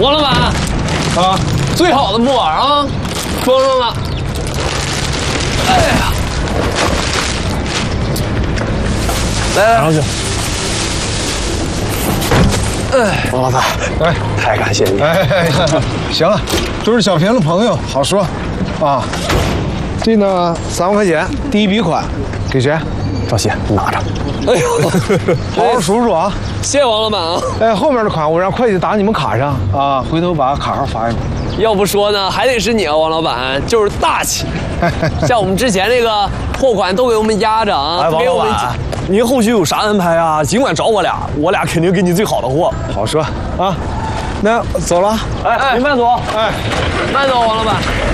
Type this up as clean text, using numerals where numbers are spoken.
王老板，啊，最好的木耳啊，装上了。哎呀，来，上去。王老板，哎，太感谢你。 哎，行了，都是小平的朋友，好说，啊。这呢，3万块钱，第一笔款，给谁？ 赵谢，你拿着。哎呦， 好好数数啊！ 谢谢王老板啊。 哎，后面的款我让会计打你们卡上啊，回头把卡号发给我。 要不说呢，还得是你啊，王老板，就是大气。像我们之前那个货款都给我们压着啊。 哎，王老板，您后续有啥安排啊？尽管找我俩肯定给你最好的货。 好说啊，那走了。 哎，您慢走。 哎， 慢走，王老板。